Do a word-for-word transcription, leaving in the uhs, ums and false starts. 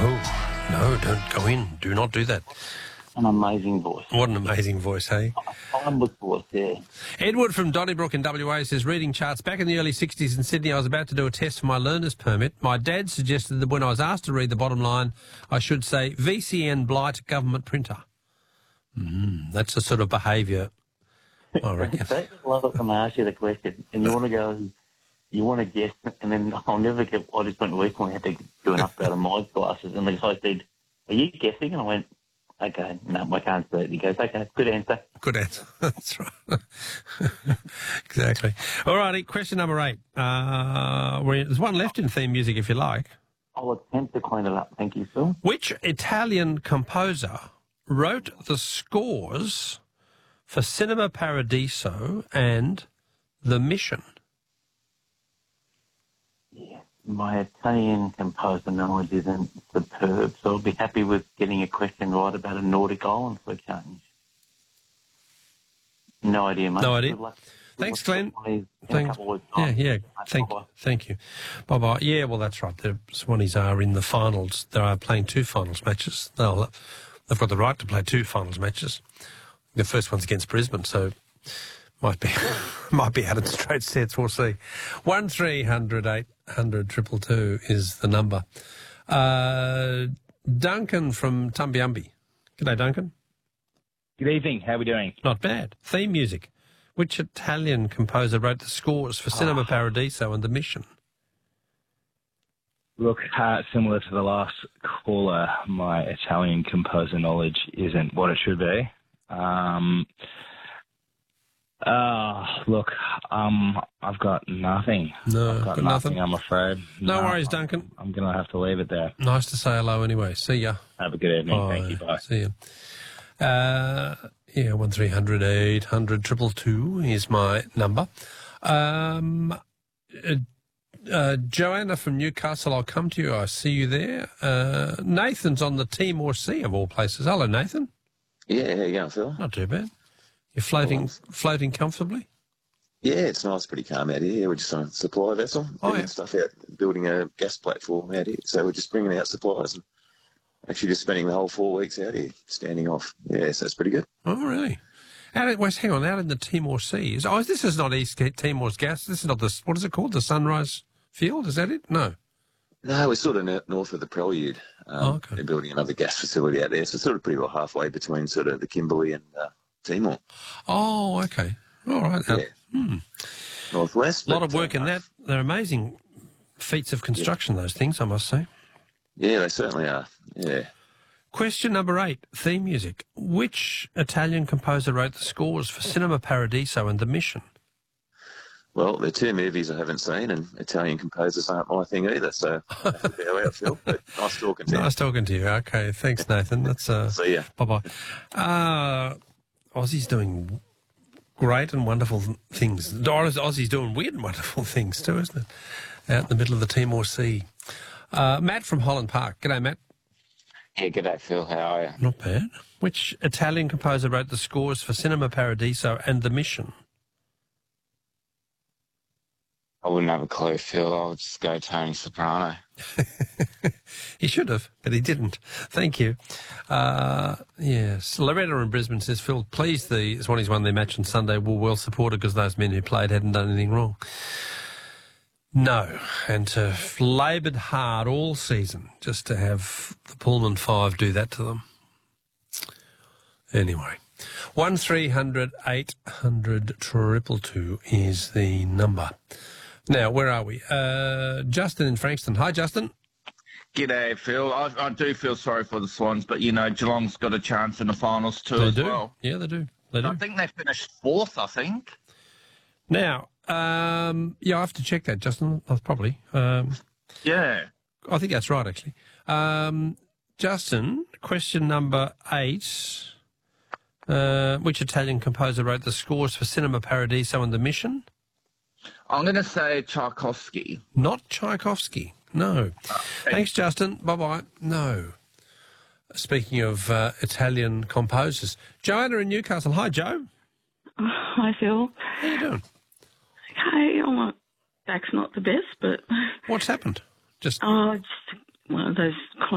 No, no, don't go in. Do not do that. An amazing voice. What an amazing voice, hey? Fine with voice, yeah. Edward from Donnybrook in W A says, reading charts. Back in the early sixties in Sydney, I was about to do a test for my learner's permit. My dad suggested that when I was asked to read the bottom line, I should say V C N Blight Government Printer. Mm, that's the sort of behaviour, I reckon. I love it when they ask you the question and you want to go, you want to guess, and then I'll never get, I just went to week when I had to do an upgrade on my glasses, and the guy said, are you guessing? And I went, okay, no, I can't see it. He goes, okay, good answer. Good answer. That's right. Exactly. All righty, question number eight. Uh, we're, there's one left in theme music if you like. I'll attempt to clean it up. Thank you, Phil. Which Italian composer wrote the scores for Cinema Paradiso and The Mission? Yeah, my Italian composer knowledge isn't superb, so I'll be happy with getting a question right about a Nordic island for a change. No idea, mate. No idea. Good luck. Thanks, Glenn. Thanks. Yeah, yeah. Thank, thank you. Bye-bye. Yeah, well, that's right. The Swannies are in the finals. They are playing two finals matches. They'll, they've got the right to play two finals matches. The first one's against Brisbane, so might be might be out in straight sets. We'll see. One three hundred eight hundred triple two is the number. Uh, Duncan from Tumbiumbi. G'day, Duncan. Good evening. How are we doing? Not bad. Theme music. Which Italian composer wrote the scores for Cinema oh. Paradiso and The Mission? Look, uh, similar to the last caller, my Italian composer knowledge isn't what it should be. Um, uh, look, um, I've got nothing. No, I've got, got nothing, nothing, I'm afraid. No, no worries, Duncan. I'm, I'm going to have to leave it there. Nice to say hello anyway. See ya. Have a good evening. Bye. Thank you. Bye. See ya. Uh, yeah, one three hundred eight hundred triple two is my number. Um, uh, uh, Joanna from Newcastle, I'll come to you. I see you there. Uh, Nathan's on the Timor Sea of all places. Hello, Nathan. Yeah, how you going, Phil? Not too bad. You're floating, well, floating comfortably? Yeah, it's nice, pretty calm out here. We're just on a supply vessel, oh, bringing yeah. stuff out, building a gas platform out here. So we're just bringing out supplies and actually just spending the whole four weeks out here, standing off. Yeah, so it's pretty good. Oh, really? Out at, West, hang on, out in the Timor Sea. Is, oh, this is not East Timor's gas. This is not the, what is it called? The Sunrise Field? Is that it? No. No, we're sort of north of the Prelude. Um, oh, okay. They're building another gas facility out there. So it's sort of pretty well halfway between sort of the Kimberley and uh, Timor. Oh, okay. All right. Yeah. Uh, hmm. Northwest. A lot of but, work uh, in that. They're amazing feats of construction, yeah. those things, I must say. Yeah, they certainly are. Yeah. Question number eight, theme music. Which Italian composer wrote the scores for Cinema Paradiso and The Mission? Well, they're two movies I haven't seen, and Italian composers aren't my thing either, so that's how I feel. But nice talking to you. Nice talking to you. Okay, thanks, Nathan. That's uh, See ya. Bye-bye. Uh, Aussie's doing great and wonderful things. Aussie's doing weird and wonderful things too, isn't it? Out in the middle of the Timor Sea. Uh, Matt from Holland Park. G'day, Matt. Yeah, g'day, Phil. How are you? Not bad. Which Italian composer wrote the scores for Cinema Paradiso and The Mission? I wouldn't have a clue, Phil. I'll just go Tony Soprano. He should have, but he didn't. Thank you. Uh, yes. Loretta in Brisbane says, Phil, please, the Swannies won their match on Sunday were well supported because those men who played hadn't done anything wrong. No, and to have laboured hard all season just to have the Pullman Five do that to them. Anyway, one three hundred eight hundred triple two is the number. Now, where are we? Uh, Justin in Frankston. Hi, Justin. G'day, Phil. I, I do feel sorry for the Swans, but, you know, Geelong's got a chance in the finals too they as do. well. Yeah, they do. They do. I think they finished fourth, I think. Now, um, yeah, I have to check that, Justin. Uh, probably. Um, yeah. I think that's right, actually. Um, Justin, question number eight. Uh, which Italian composer wrote the scores for Cinema Paradiso and The Mission? I'm going to say Tchaikovsky. Not Tchaikovsky. No. Uh, Thanks, Justin. Bye-bye. No. Speaking of uh, Italian composers, Joanna in Newcastle. Hi, Joe. Hi, Phil. How you doing? Okay, I'm not, back's not the best, but... What's happened? Just Oh, just one of those